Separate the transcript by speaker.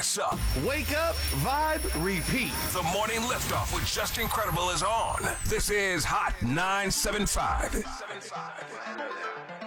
Speaker 1: gas up.
Speaker 2: Wake up, vibe, repeat.
Speaker 1: The morning liftoff with Just Incredible is on. This is Hot 975.